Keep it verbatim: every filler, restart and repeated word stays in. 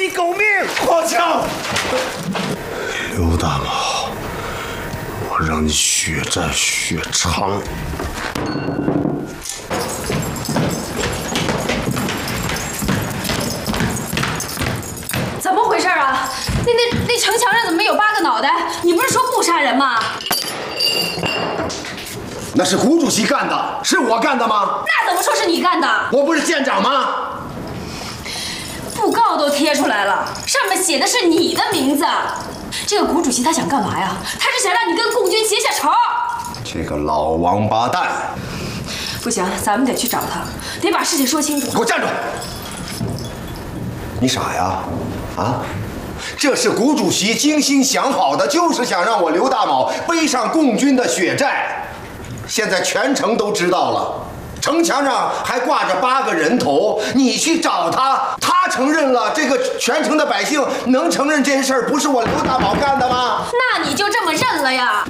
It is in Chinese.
你狗命！ 黄强， 刘大毛，我让你血债血偿。 怎么回事啊？那那那城墙上怎么有八个脑袋？你不是说不杀人吗？ 那是谷主席干的，是我干的吗？ 那怎么说是你干的？ 我不是县长吗？ 布告都贴出来了，上面写的是你的名字。这个谷主席他想干嘛呀？他是想让你跟共军结下仇。 这个老王八蛋！ 不行，咱们得去找他，得把事情说清楚。 给我站住！你傻呀？啊？这是谷主席精心想好的，就是想让我刘大卯背上共军的血债。现在全城都知道了，城墙上还挂着八个人头。你去找他，他承认了，这个全城的百姓能承认这件事儿不是我刘大卯干的吗？ 那你就这么认了呀？